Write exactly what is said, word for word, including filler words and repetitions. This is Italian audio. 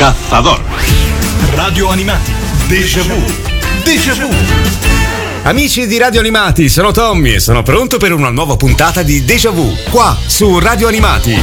Cazador. Radio Animati. Déjà vu. Déjà vu. Amici di Radio Animati, sono Tommy e sono pronto per una nuova puntata di Déjà Vu, qua su Radio Animati.